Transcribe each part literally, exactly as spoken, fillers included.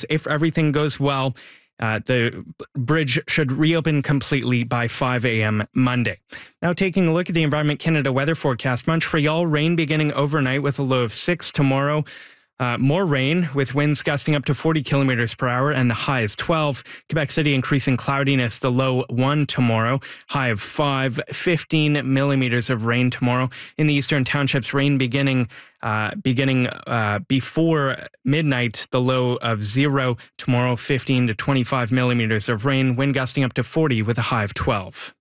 if everything goes well, Uh, the bridge should reopen completely by five a.m. Monday. Now, taking a look at the Environment Canada weather forecast, Montreal, rain beginning overnight with a low of six tomorrow. Uh, more rain with winds gusting up to forty kilometers per hour and the high is twelve. Quebec City increasing cloudiness, the low one tomorrow, high of five, fifteen millimeters of rain tomorrow. In the eastern townships, rain beginning uh, beginning uh, before midnight, the low of zero tomorrow, fifteen to twenty-five millimeters of rain, wind gusting up to forty with a high of twelve.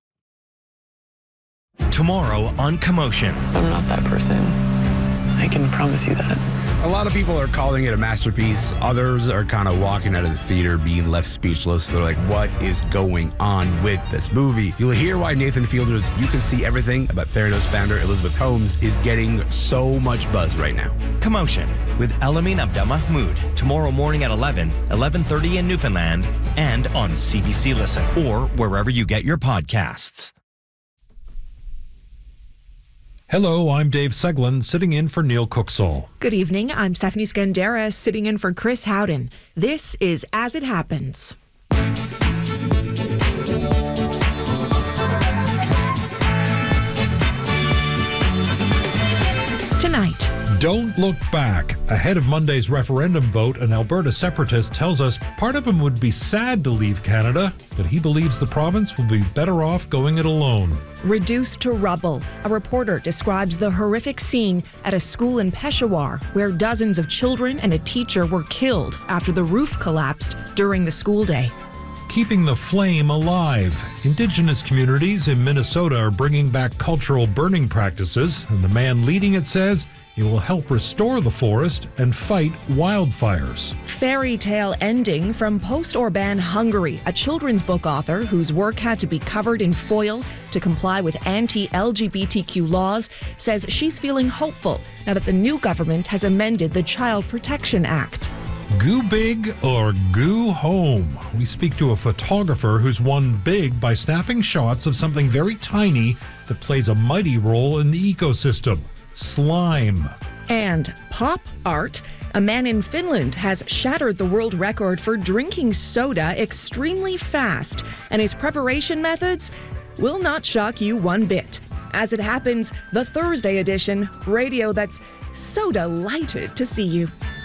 Tomorrow on Commotion. I'm not that person. I can promise you that. A lot of people are calling it a masterpiece. Others are kind of walking out of the theater being left speechless. They're like, what is going on with this movie? You'll hear why Nathan Fielder's You Can See Everything About Theranos founder Elizabeth Holmes is getting so much buzz right now. Commotion with Elamin Abdelmahmoud. Tomorrow morning at eleven, eleven thirty in Newfoundland, and on C B C Listen or wherever you get your podcasts. Hello, I'm Dave Seglin, sitting in for Neil Cooksall. Good evening, I'm Stephanie Scandera, sitting in for Chris Howden. This is As It Happens. Tonight. Don't look back. Ahead of Monday's referendum vote, an Alberta separatist tells us part of him would be sad to leave Canada, but he believes the province will be better off going it alone. Reduced to rubble. A reporter describes the horrific scene at a school in Peshawar where dozens of children and a teacher were killed after the roof collapsed during the school day. Keeping the flame alive. Indigenous communities in Minnesota are bringing back cultural burning practices, and the man leading it says it will help restore the forest and fight wildfires. Fairy tale ending from Post-Orban Hungary. A children's book author whose work had to be covered in foil to comply with anti-L G B T Q laws says she's feeling hopeful now that the new government has amended the Child Protection Act. Goo big or goo home? We speak to a photographer who's won big by snapping shots of something very tiny that plays a mighty role in the ecosystem. Slime. And pop art. A man in Finland has shattered the world record for drinking soda extremely fast, and his preparation methods will not shock you one bit. As It Happens, the Thursday edition, radio that's so delighted to see you.